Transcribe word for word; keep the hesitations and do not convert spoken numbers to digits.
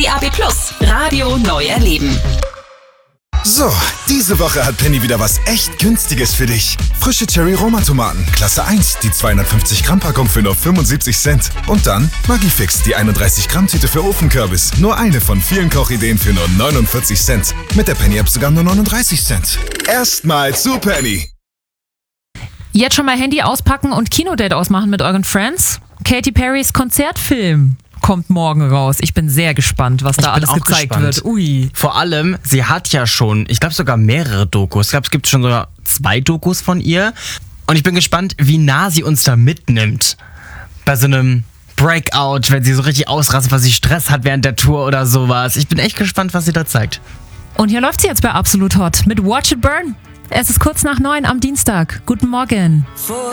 D A B Plus, Radio neu erleben. So, diese Woche hat Penny wieder was echt Günstiges für dich. Frische Cherry-Roma-Tomaten, Klasse eins, die zweihundertfünfzig Gramm Packung für nur fünfundsiebzig Cent. Und dann Maggi-Fix, die einunddreißig Gramm Tüte für Ofenkürbis. Nur eine von vielen Kochideen für nur neunundvierzig Cent. Mit der Penny-App sogar nur neununddreißig Cent. Erstmal zu Penny. Jetzt schon mal Handy auspacken und Kinodate ausmachen mit euren Friends. Katy Perrys Konzertfilm kommt morgen raus. Ich bin sehr gespannt, was da alles gezeigt gespannt. wird. Ui. Vor allem, sie hat ja schon, ich glaube sogar mehrere Dokus. Ich glaube, es gibt schon sogar zwei Dokus von ihr. Und ich bin gespannt, wie nah sie uns da mitnimmt. Bei so einem Breakout, wenn sie so richtig ausrastet, weil sie Stress hat während der Tour oder sowas. Ich bin echt gespannt, was sie da zeigt. Und hier läuft sie jetzt bei Absolut Hot mit Watch It Burn. Es ist kurz nach neun am Dienstag. Guten Morgen.